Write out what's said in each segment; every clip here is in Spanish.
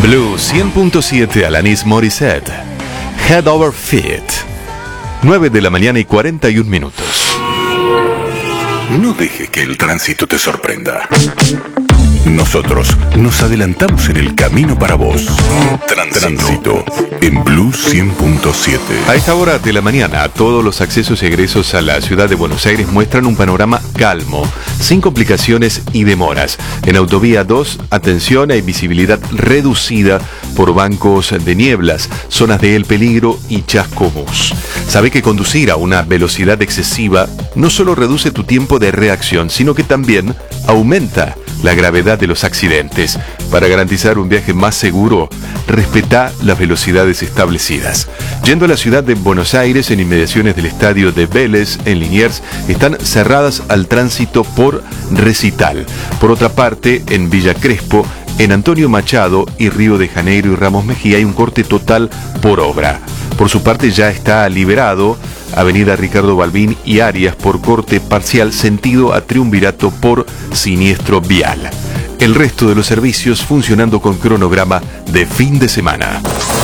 Blue 100.7 Alanis Morissette. Head Over Feet. 9 de la mañana y 41 minutos. No dejes que el tránsito te sorprenda. Nosotros nos adelantamos en el camino para vos. Tránsito en Blue 100.7. A esta hora de la mañana, todos los accesos y egresos a la ciudad de Buenos Aires muestran un panorama calmo, sin complicaciones y demoras. En Autovía 2, atención, hay visibilidad reducida por bancos de nieblas, zonas de El Peligro y Chascomús. Sabe que conducir a una velocidad excesiva no solo reduce tu tiempo de reacción, sino que también aumenta la gravedad de los accidentes. Para garantizar un viaje más seguro, respetá las velocidades establecidas. Yendo a la ciudad de Buenos Aires, en inmediaciones del estadio de Vélez, en Liniers, están cerradas al tránsito por recital. Por otra parte, en Villa Crespo, en Antonio Machado y Río de Janeiro y Ramos Mejía hay un corte total por obra. Por su parte ya está liberado Avenida Ricardo Balbín y Arias por corte parcial sentido a Triunvirato por siniestro vial. El resto de los servicios funcionando con cronograma de fin de semana.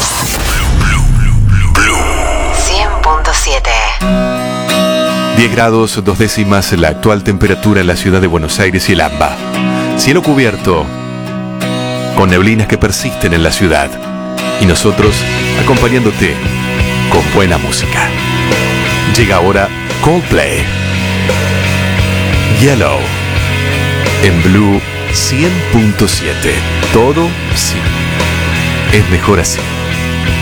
Blue 100.7. 10 grados 2 décimas la actual temperatura en la ciudad de Buenos Aires y el AMBA. Cielo cubierto, con neblinas que persisten en la ciudad. Y nosotros acompañándote con buena música. Llega ahora Coldplay. Yellow. En Blue 100.7. Todo sí. Es mejor así.